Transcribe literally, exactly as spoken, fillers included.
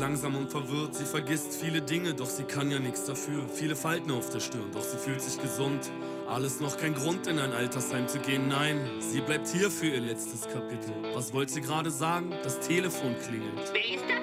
Langsam und verwirrt, sie vergisst viele Dinge, doch sie kann ja nichts dafür. Viele Falten auf der Stirn, doch sie fühlt sich gesund. Alles noch kein Grund, in ein Altersheim zu gehen, nein. Sie bleibt hier für ihr letztes Kapitel. Was wollt sie gerade sagen? Das Telefon klingelt. Wer ist